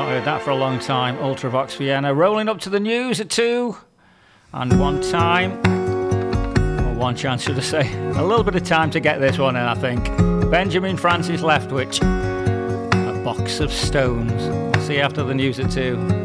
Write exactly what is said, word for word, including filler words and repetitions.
Not heard that for a long time. Ultravox Vienna rolling up to the news at two. And one time, or one chance should I say, a little bit of time to get this one in, I think. Benjamin Francis Leftwich, A Box of Stones. We'll see you after the news at two.